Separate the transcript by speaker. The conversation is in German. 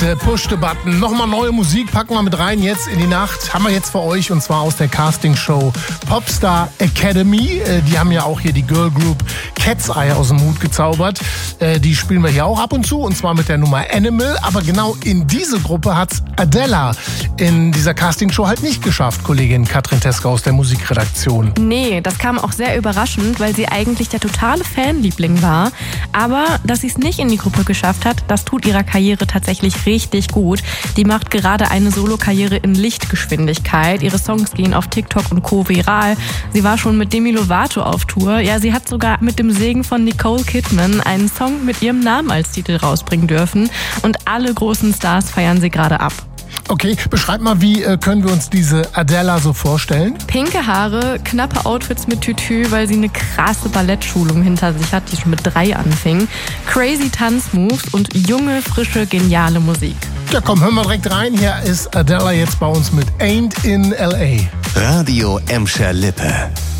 Speaker 1: Der Push-the-Button. Nochmal neue Musik packen wir mit rein jetzt in die Nacht. Haben wir jetzt für euch und zwar aus der Castingshow Popstar Academy. Die haben ja auch hier die Girl Group Cat's Eye aus dem Hut gezaubert. Die spielen wir hier auch ab und zu und zwar mit der Nummer Animal. Aber genau in diese Gruppe hat's Adela in dieser Castingshow halt nicht geschafft, Kollegin Katrin Teske aus der Musikredaktion.
Speaker 2: Nee, das kam auch sehr überraschend, weil sie eigentlich der totale Fanliebling war. Aber dass sie es nicht in die Gruppe geschafft hat, das tut ihrer Karriere tatsächlich richtig gut. Die macht gerade eine Solo-Karriere in Lichtgeschwindigkeit. Ihre Songs gehen auf TikTok und Co. viral. Sie war schon mit Demi Lovato auf Tour. Ja, sie hat sogar mit dem Segen von Nicole Kidman einen Song mit ihrem Namen als Titel rausbringen dürfen. Und alle großen Stars feiern sie gerade ab.
Speaker 1: Okay, beschreib mal, wie können wir uns diese Adela so vorstellen?
Speaker 2: Pinke Haare, knappe Outfits mit Tütü, weil sie eine krasse Ballettschulung hinter sich hat, die schon mit 3 anfing. Crazy Tanzmoves und junge, frische, geniale Musik.
Speaker 1: Ja komm, hören wir direkt rein. Hier ist Adela jetzt bei uns mit Ain't in L.A.
Speaker 3: Radio Emscher Lippe.